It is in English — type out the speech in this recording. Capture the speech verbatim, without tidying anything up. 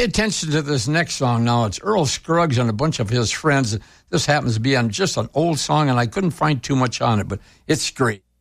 Pay attention to this next song now. It's Earl Scruggs and a bunch of his friends. This happens to be on just an old song, and I couldn't find too much on it, but it's great.